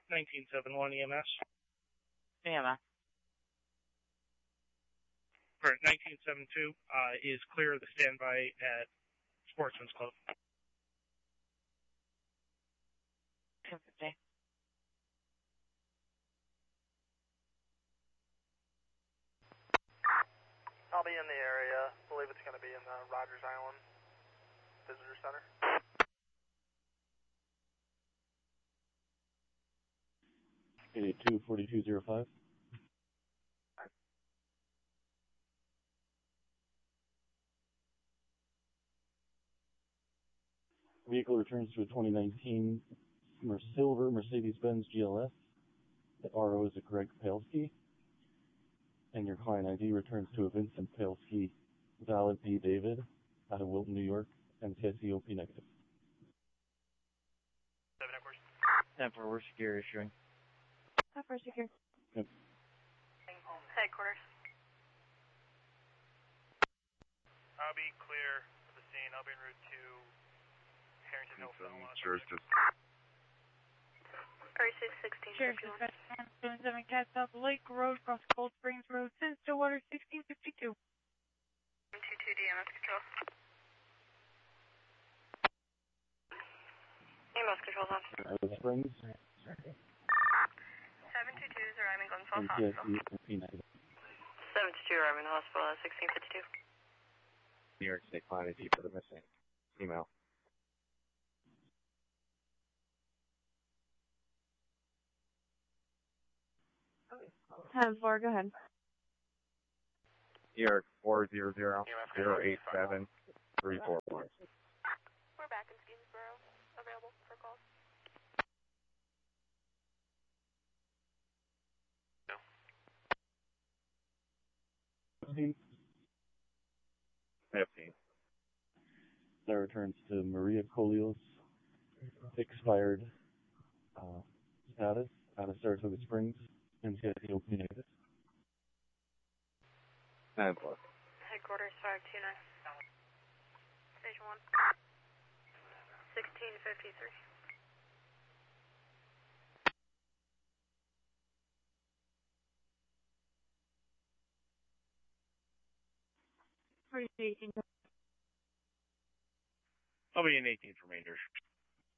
1971 EMS. EMS. For 1972 is clear of the standby at Sportsman's Club. 250. I'll be in the area. I believe it's going to be in the Rogers Island Visitor Center. $42-4205. Vehicle returns to a 2019 silver Mercedes-Benz GLS. The RO is a Greg Palsky. And your client ID returns to a Vincent Palsky, valid P. David, out of Wilton, New York, NCICOP negative. 7 of course. 10 for we're secure issuing. 10 for secure. Yep. Headquarters. I'll be clear of the scene. I'll be en route to Harrington Hills. Sheriff's just 3616. Sheriff's Dispatch 177 Cat South Lake Road, cross Cold Springs Road, Stillwater 1652. 22 DMS control. EMS control on. Cold Springs. 722 is arriving Glenville Hospital. NCICOP negative. 722 arriving the hospital at 1652. New York State client ID for the missing email. 10-4, go ahead. New York 400-087-341. We're back in Stevensboro. Available for calls. I have seen. That returns to Maria Colios, expired status out of Saratoga Springs, NCICOP negative. 9+. Headquarters 529. Station 1. 1653. 18. I'll be in 18 for Rangers.